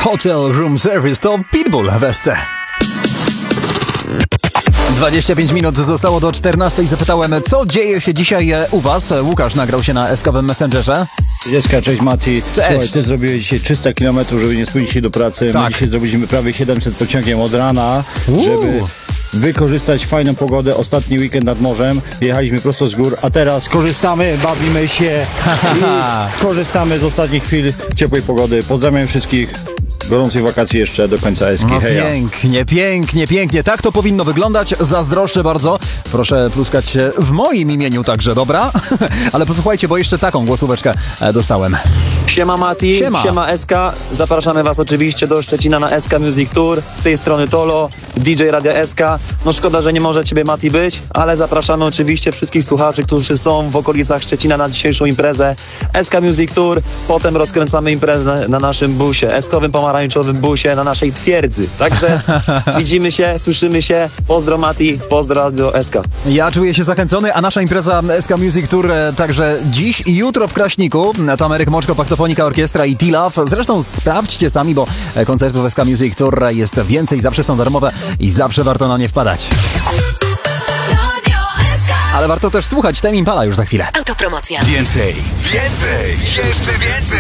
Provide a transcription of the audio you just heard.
Hotel Room Service to Pitbull w SC. 25 minut zostało do 14. Zapytałem, co dzieje się dzisiaj u was. Łukasz nagrał się na SK-owym Messengerze. Cześć Mati. Cześć. Słuchaj, ty zrobiłeś dzisiaj 300 km, żeby nie spóźnić się do pracy. Tak. My dzisiaj zrobiliśmy prawie 700 pociągiem od rana, żeby wykorzystać fajną pogodę. Ostatni weekend nad morzem. Jechaliśmy prosto z gór, a teraz korzystamy, bawimy się i korzystamy z ostatnich chwil ciepłej pogody. Pozdrawiam wszystkich. Gorących wakacji jeszcze do końca Eski. No Heja. pięknie. Tak to powinno wyglądać. Zazdroszczę bardzo. Proszę pluskać się w moim imieniu także, dobra? Ale posłuchajcie, bo jeszcze taką głosóweczkę dostałem. Siema Mati, siema SK. Zapraszamy was oczywiście do Szczecina na SK Music Tour. Z tej strony Tolo, DJ Radia SK. No szkoda, że nie może ciebie Mati być, ale zapraszamy oczywiście wszystkich słuchaczy, którzy są w okolicach Szczecina na dzisiejszą imprezę SK Music Tour. Potem rozkręcamy imprezę na naszym busie, S-kowym pomarańczowym busie, na naszej twierdzy. Także widzimy się, słyszymy się. Pozdro Mati, pozdro Radio SK. Ja czuję się zachęcony, a nasza impreza SK Music Tour także dziś i jutro w Kraśniku. Tam Eryk Moczko, Paktofonika Orkiestra i T-Love. Zresztą sprawdźcie sami, bo koncertów SK Music Tour jest więcej, zawsze są darmowe i zawsze warto na nie wpadać. Ale warto też słuchać Tame Impala już za chwilę. Autopromocja. Więcej, jeszcze więcej!